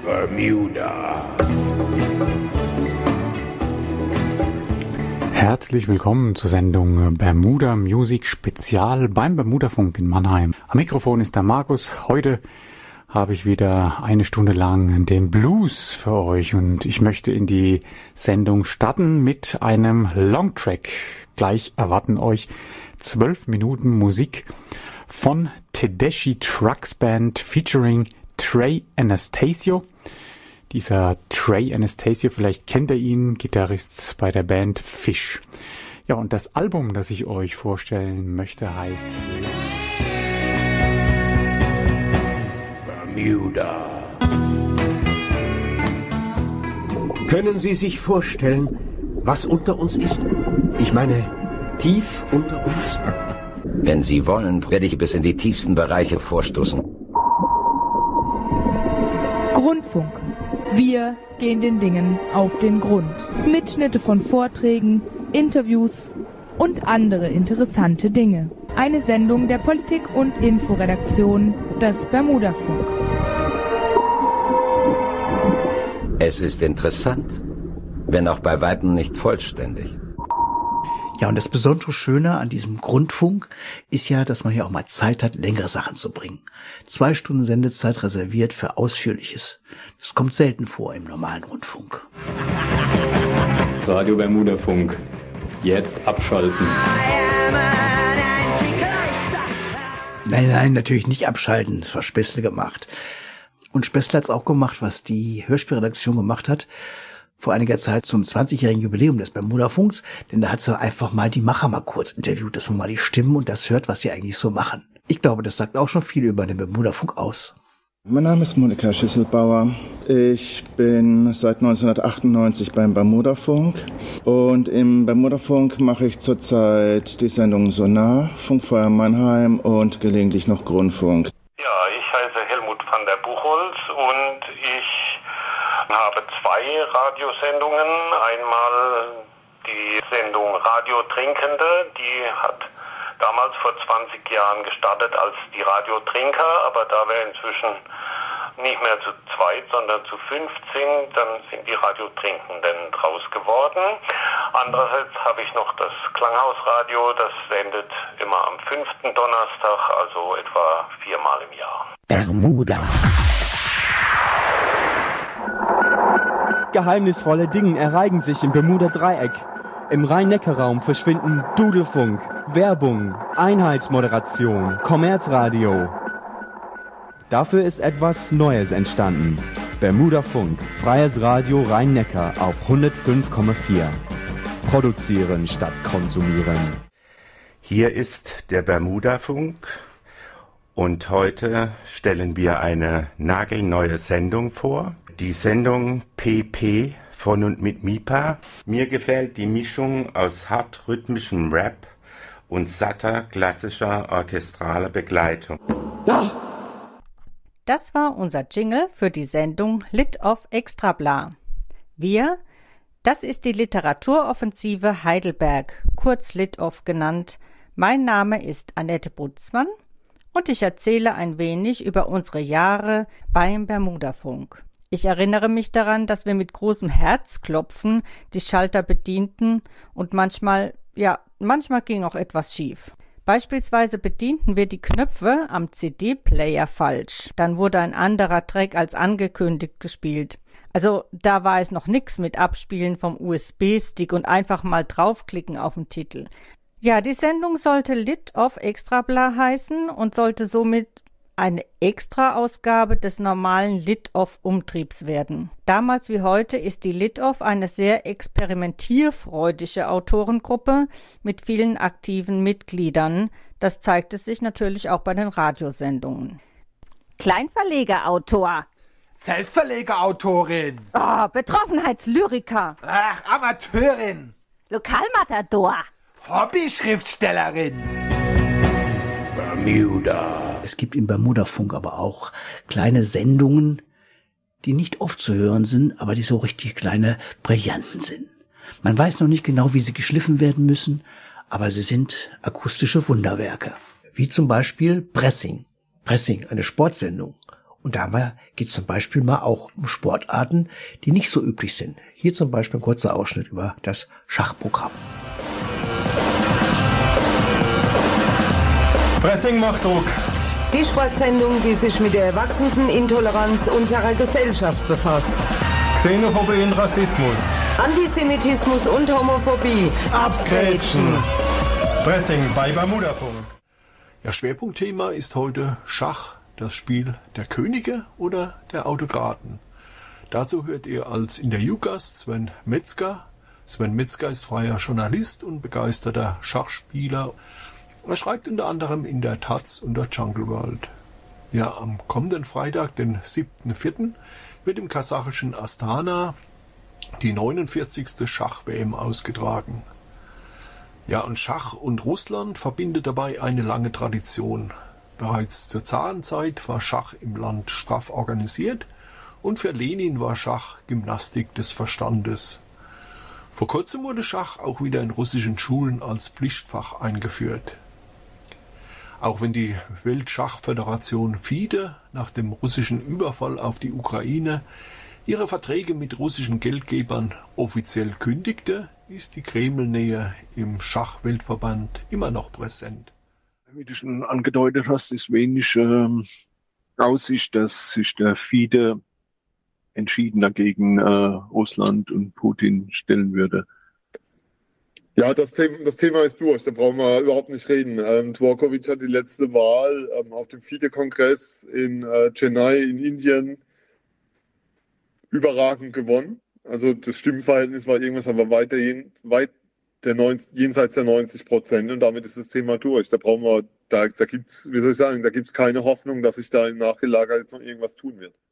Bermuda. Herzlich willkommen zur Sendung Bermuda Music Spezial beim Bermudafunk in Mannheim. Am Mikrofon ist der Markus. Heute habe ich wieder eine Stunde lang den Blues für euch und ich möchte in die Sendung starten mit einem Longtrack. Gleich erwarten euch 12 Minuten Musik von Tedeschi Trucks Band featuring Trey Anastasio. Dieser Trey Anastasio, vielleicht kennt ihr ihn, Gitarrist bei der Band Fish. Ja, und das Album, das ich euch vorstellen möchte, heißt Bermuda. Können Sie sich vorstellen, was unter uns ist? Ich meine, tief unter uns? Wenn Sie wollen, werde ich bis in die tiefsten Bereiche vorstoßen. Grundfunk. Wir gehen den Dingen auf den Grund. Mitschnitte von Vorträgen, Interviews und andere interessante Dinge. Eine Sendung der Politik- und Inforedaktion des Bermudafunk. Es ist interessant, wenn auch bei weitem nicht vollständig. Ja, und das besondere Schöne an diesem Grundfunk ist ja, dass man hier auch mal Zeit hat, längere Sachen zu bringen. 2 Stunden Sendezeit reserviert für Ausführliches. Das kommt selten vor im normalen Rundfunk. Radio Bermudafunk. Jetzt abschalten. Nein, natürlich nicht abschalten. Das war Spessle gemacht. Und Spessle hat's auch gemacht, was die Hörspielredaktion gemacht hat, vor einiger Zeit zum 20-jährigen Jubiläum des Bermudafunks, denn da hat sie einfach mal die Macher mal kurz interviewt, dass man mal die Stimmen und das hört, was sie eigentlich so machen. Ich glaube, das sagt auch schon viel über den Bermudafunk aus. Mein Name ist Monika Schisselbauer. Ich bin seit 1998 beim Bermudafunk und im Bermudafunk mache ich zurzeit die Sendung Sonar, Funkfeuer Mannheim und gelegentlich noch Grundfunk. Ja, ich heiße Helmut van der Buchholz und ich habe 2 Radiosendungen. Einmal die Sendung Radio Trinkende, die hat damals vor 20 Jahren gestartet als die Radio Trinker, aber da wir inzwischen nicht mehr zu 2, sondern zu 5 sind, dann sind die Radio Trinkenden draus geworden. Andererseits habe ich noch das Klanghausradio, das sendet immer am 5. Donnerstag, also etwa 4-mal im Jahr. Bermuda. Geheimnisvolle Dinge ereignen sich im Bermuda-Dreieck. Im Rhein-Neckar-Raum verschwinden Dudelfunk, Werbung, Einheitsmoderation, Kommerzradio. Dafür ist etwas Neues entstanden. Bermudafunk, freies Radio Rhein-Neckar auf 105,4. Produzieren statt konsumieren. Hier ist der Bermudafunk und heute stellen wir eine nagelneue Sendung vor. Die Sendung PP von und mit MIPA. Mir gefällt die Mischung aus hart rhythmischem Rap und satter klassischer orchestraler Begleitung. Ja. Das war unser Jingle für die Sendung Lit of Extrabla. Wir, das ist die Literaturoffensive Heidelberg, kurz Lit of genannt. Mein Name ist Annette Butzmann und ich erzähle ein wenig über unsere Jahre beim Bermudafunk. Ich erinnere mich daran, dass wir mit großem Herzklopfen die Schalter bedienten und manchmal ging auch etwas schief. Beispielsweise bedienten wir die Knöpfe am CD-Player falsch. Dann wurde ein anderer Track als angekündigt gespielt. Also da war es noch nix mit Abspielen vom USB-Stick und einfach mal draufklicken auf den Titel. Ja, die Sendung sollte Lit of Extrabla heißen und sollte somit eine Extra-Ausgabe des normalen Lit-Off-Umtriebs werden. Damals wie heute ist die Lit-Off eine sehr experimentierfreudige Autorengruppe mit vielen aktiven Mitgliedern. Das zeigte sich natürlich auch bei den Radiosendungen. Kleinverlegerautor. Selbstverlegerautorin. Oh, Betroffenheitslyriker. Ach, Amateurin. Lokalmatador. Hobby-Schriftstellerin. Bermuda. Es gibt im Bermudafunk aber auch kleine Sendungen, die nicht oft zu hören sind, aber die so richtig kleine Brillanten sind. Man weiß noch nicht genau, wie sie geschliffen werden müssen, aber sie sind akustische Wunderwerke. Wie zum Beispiel Pressing. Pressing, eine Sportsendung. Und dabei geht es zum Beispiel mal auch um Sportarten, die nicht so üblich sind. Hier zum Beispiel ein kurzer Ausschnitt über das Schachprogramm. Pressing macht Druck. Die Sportsendung, die sich mit der wachsenden Intoleranz unserer Gesellschaft befasst. Xenophobie und Rassismus. Antisemitismus und Homophobie. Abgrätschen. Pressing bei Bermudafunk. Ja, Schwerpunktthema ist heute Schach, das Spiel der Könige oder der Autokraten. Dazu hört ihr als Interviewgast Sven Metzger. Sven Metzger ist freier Journalist und begeisterter Schachspieler. Er schreibt unter anderem in der Taz und der Jungle World. Ja, am kommenden Freitag, den 7.4., wird im kasachischen Astana die 49. Schach-WM ausgetragen. Ja, und Schach und Russland verbindet dabei eine lange Tradition. Bereits zur Zarenzeit war Schach im Land straff organisiert und für Lenin war Schach Gymnastik des Verstandes. Vor kurzem wurde Schach auch wieder in russischen Schulen als Pflichtfach eingeführt. Auch wenn die Weltschachföderation FIDE nach dem russischen Überfall auf die Ukraine ihre Verträge mit russischen Geldgebern offiziell kündigte, ist die Kremlnähe im Schachweltverband immer noch präsent. Wie du schon angedeutet hast, ist wenig Aussicht, dass sich der FIDE entschiedener gegen Russland und Putin stellen würde. Ja, das Thema ist durch, da brauchen wir überhaupt nicht reden. Dvorkovich hat die letzte Wahl auf dem FIDE-Kongress in Chennai in Indien überragend gewonnen. Also das Stimmenverhältnis war irgendwas, aber jenseits der 90%, und damit ist das Thema durch. Da brauchen wir, da gibt's, wie soll ich sagen, da gibt's keine Hoffnung, dass sich da im Nachgelager jetzt noch irgendwas tun wird.